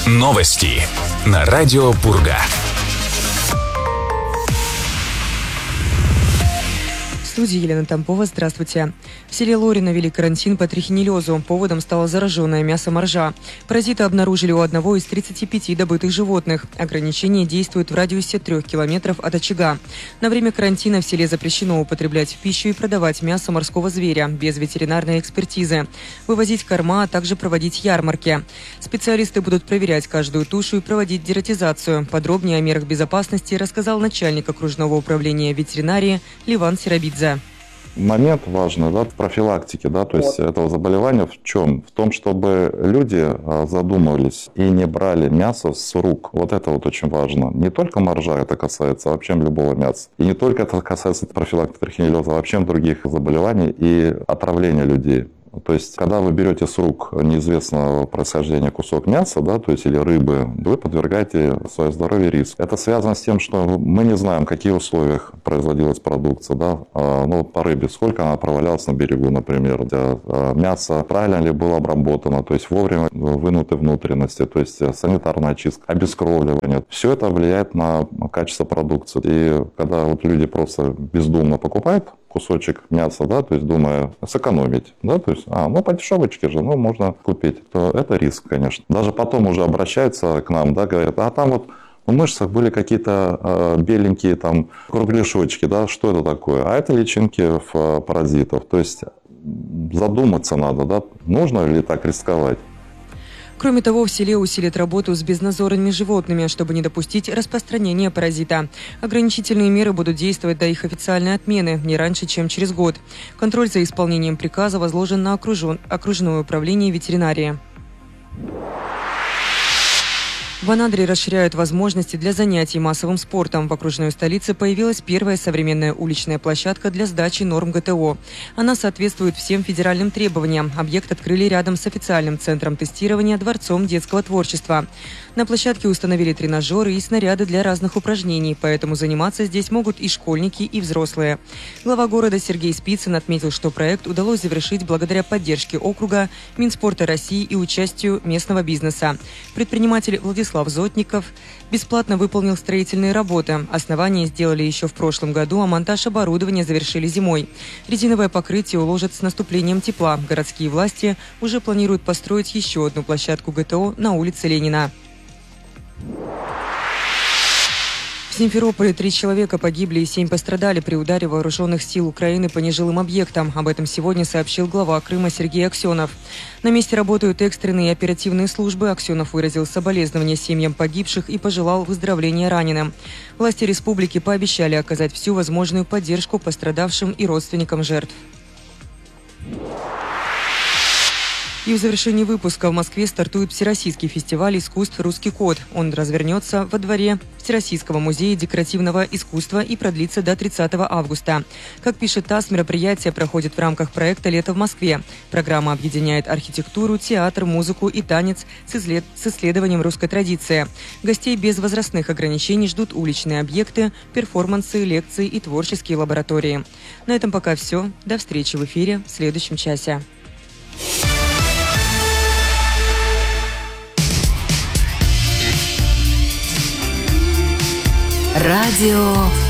Новости на радио Пурга. В студии Елена Тампова. Здравствуйте. В селе Лорино ввели карантин по трихинеллезу. Поводом стало зараженное мясо моржа. Паразита обнаружили у одного из 35 добытых животных. Ограничения действуют в радиусе 3 километров от очага. На время карантина в селе запрещено употреблять в пищу и продавать мясо морского зверя без ветеринарной экспертизы, вывозить корма, а также проводить ярмарки. Специалисты будут проверять каждую тушу и проводить дератизацию. Подробнее о мерах безопасности рассказал начальник окружного управления ветеринарии Ливан Серабидзе. Момент важный, в профилактике, то есть этого заболевания в чем? В том, чтобы люди задумывались и не брали мясо с рук. Вот это очень важно. Не только моржа это касается, а вообще любого мяса. И не только это касается профилактики трихинеллеза, а вообще других заболеваний и отравления людей. То есть, когда вы берете с рук неизвестного происхождения кусок мяса, то есть, или рыбы, вы подвергаете свое здоровье риску. Это связано с тем, что мы не знаем, в каких условиях производилась продукция, по рыбе, сколько она провалялась на берегу, например, мясо правильно ли было обработано, то есть, вовремя вынуты внутренности, то есть, санитарная очистка, обескровливание. Все это влияет на качество продукции. И когда люди просто бездумно покупают кусочек мяса, то есть думая сэкономить, то есть, по дешевочке же, можно купить, то это риск, конечно. Даже потом уже обращаются к нам, говорят, там в мышцах были какие-то беленькие кругляшочки, что это такое? А это личинки в паразитов, то есть задуматься надо, нужно ли так рисковать. Кроме того, в селе усилят работу с безнадзорными животными, чтобы не допустить распространения паразита. Ограничительные меры будут действовать до их официальной отмены, не раньше, чем через год. Контроль за исполнением приказа возложен на окружное управление ветеринарии. В Анадыре расширяют возможности для занятий массовым спортом. В окружной столице появилась первая современная уличная площадка для сдачи норм ГТО. Она соответствует всем федеральным требованиям. Объект открыли рядом с официальным центром тестирования Дворцом детского творчества. На площадке установили тренажеры и снаряды для разных упражнений, поэтому заниматься здесь могут и школьники, и взрослые. Глава города Сергей Спицын отметил, что проект удалось завершить благодаря поддержке округа, Минспорта России и участию местного бизнеса. Предприниматель Владислав Зотников бесплатно выполнил строительные работы. Основание сделали еще в прошлом году, а монтаж оборудования завершили зимой. Резиновое покрытие уложат с наступлением тепла. Городские власти уже планируют построить еще одну площадку ГТО на улице Ленина. В Симферополе 3 человека погибли и 7 пострадали при ударе вооруженных сил Украины по нежилым объектам. Об этом сегодня сообщил глава Крыма Сергей Аксенов. На месте работают экстренные и оперативные службы. Аксенов выразил соболезнования семьям погибших и пожелал выздоровления раненым. Власти республики пообещали оказать всю возможную поддержку пострадавшим и родственникам жертв. И в завершении выпуска в Москве стартует Всероссийский фестиваль искусств «Русский кот». Он развернется во дворе Всероссийского музея декоративного искусства и продлится до 30 августа. Как пишет ТАСС, мероприятие проходит в рамках проекта «Лето в Москве». Программа объединяет архитектуру, театр, музыку и танец с исследованием русской традиции. Гостей без возрастных ограничений ждут уличные объекты, перформансы, лекции и творческие лаборатории. На этом пока все. До встречи в эфире в следующем часе. Радио